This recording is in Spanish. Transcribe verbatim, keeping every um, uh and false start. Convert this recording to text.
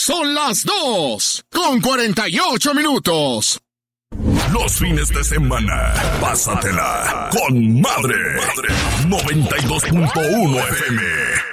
Son las dos con cuarenta y ocho minutos. Los fines de semana, pásatela con madre. noventa y dos punto uno F M.